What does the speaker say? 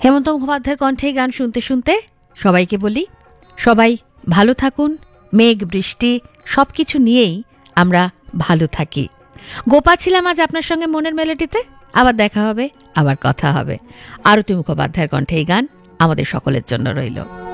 হেমন্ত মুখোপাধ্যায়ের কণ্ঠে গান শুনতে শুনতে সবাইকে বলি, সবাই ভালো থাকুন। মেঘ বৃষ্টি সবকিছু নিয়েই আমরা ভালো থাকি। গোপা ছিলাম আজ আপনার সঙ্গে মনের মেলোডিতে। আবার দেখা হবে, আবার কথা হবে। আরতি মুখোপাধ্যায়ের কণ্ঠে এই গান আমাদের সকলের জন্য রইল।